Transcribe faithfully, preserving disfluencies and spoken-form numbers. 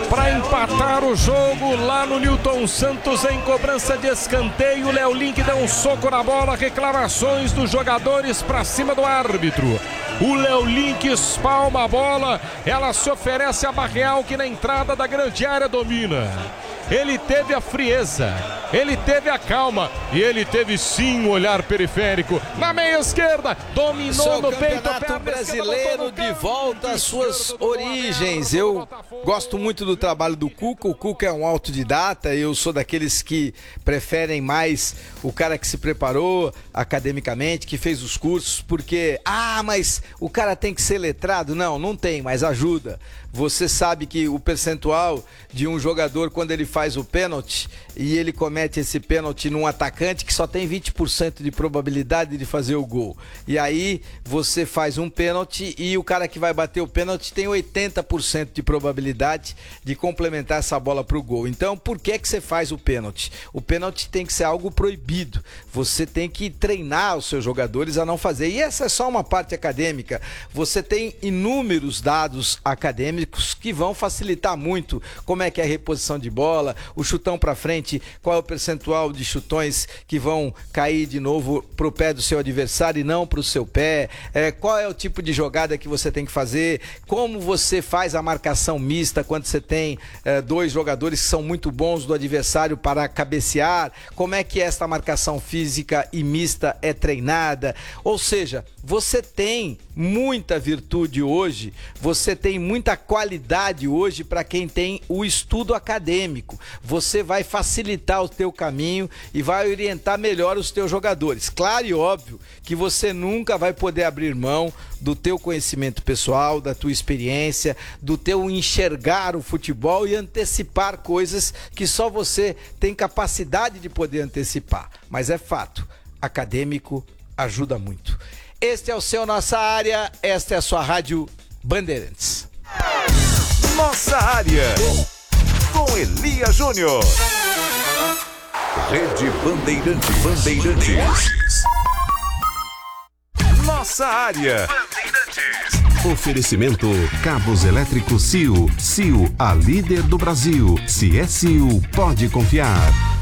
para empatar o jogo lá no Newton Santos em cobrança de escanteio. Léo Link deu um soco na bola, reclamações dos jogadores para cima do árbitro. O Léo Link espalma a bola, ela se oferece a Barreal, que na entrada da grande área domina. Ele teve a frieza, ele teve a calma e ele teve sim o olhar periférico. Na meia esquerda, dominou no peito. Campeonato Brasileiro de volta às suas origens. Eu gosto muito do trabalho do Cuca. O Cuca é um autodidata. Eu sou daqueles que preferem mais o cara que se preparou academicamente, que fez os cursos, porque, ah, mas o cara tem que ser letrado. Não, não tem, mas ajuda. Você sabe que o percentual de um jogador, quando ele faz o pênalti e ele comete esse pênalti num atacante que só tem vinte por cento de probabilidade de fazer o gol. E aí você faz um pênalti e o cara que vai bater o pênalti tem oitenta por cento de probabilidade de complementar essa bola para o gol. Então, por que que você faz o pênalti? O pênalti tem que ser algo proibido. Você tem que treinar os seus jogadores a não fazer. E essa é só uma parte acadêmica. Você tem inúmeros dados acadêmicos que vão facilitar muito como é que é a reposição de bola, o chutão para frente, qual é o percentual de chutões que vão cair de novo pro pé do seu adversário e não pro seu pé, é, qual é o tipo de jogada que você tem que fazer, como você faz a marcação mista quando você tem é, dois jogadores que são muito bons do adversário para cabecear, como é que esta marcação física e mista é treinada. Ou seja, você tem muita virtude hoje, você tem muita qualidade hoje para quem tem o estudo acadêmico. Você vai facilitar o teu caminho e vai orientar melhor os teus jogadores. Claro e óbvio que você nunca vai poder abrir mão do teu conhecimento pessoal, da tua experiência, do teu enxergar o futebol e antecipar coisas que só você tem capacidade de poder antecipar. Mas é fato, acadêmico ajuda muito. Este é o seu Nossa Área, esta é a sua Rádio Bandeirantes. Nossa Área, com Elias Júnior. Rede Bandeirantes. Bandeirantes. Nossa Área. Oferecimento Cabos Elétricos C I O. C I O, a líder do Brasil. Se é C I O, pode confiar.